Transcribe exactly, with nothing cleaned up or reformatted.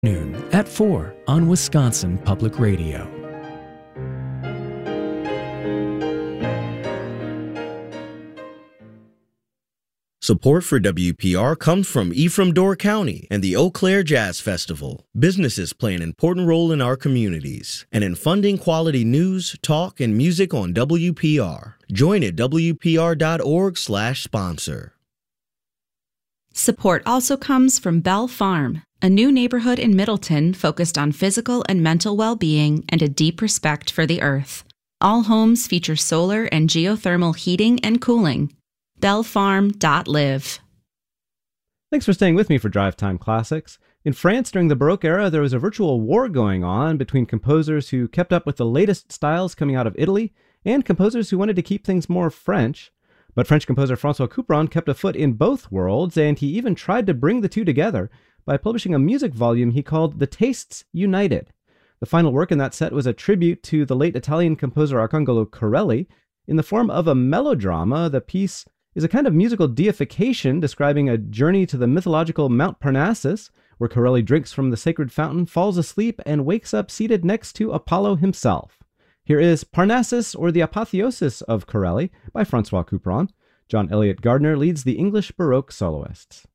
Noon at four on Wisconsin Public Radio. Support for W P R comes from Ephraim Door County and the Eau Claire Jazz Festival. Businesses play an important role in our communities and in funding quality news, talk, and music on W P R. Join at W P R dot org slash sponsor. Support also comes from Bell Farm, a new neighborhood in Middleton focused on physical and mental well-being and a deep respect for the earth. All homes feature solar and geothermal heating and cooling. bell farm dot live. Thanks for staying with me for Drive Time Classics. In France during the Baroque era, there was a virtual war going on between composers who kept up with the latest styles coming out of Italy and composers who wanted to keep things more French. But French composer Francois Couperin kept a foot in both worlds, and he even tried to bring the two together by publishing a music volume he called The Tastes United. The final work in that set was a tribute to the late Italian composer Arcangelo Corelli. In the form of a melodrama, the piece is a kind of musical deification describing a journey to the mythological Mount Parnassus, where Corelli drinks from the sacred fountain, falls asleep, and wakes up seated next to Apollo himself. Here is Parnassus, or the Apotheosis of Corelli, by Francois Couperin. John Elliott Gardner leads the English Baroque soloists.